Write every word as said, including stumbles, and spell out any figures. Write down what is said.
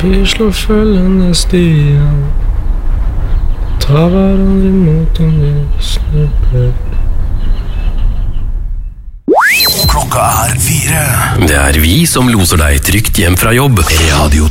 Vi slår følgende stier, ta hverandre imot om vi snubler. Klokka er fire. Det er vi som loser deg trygt hjem fra jobb. Radio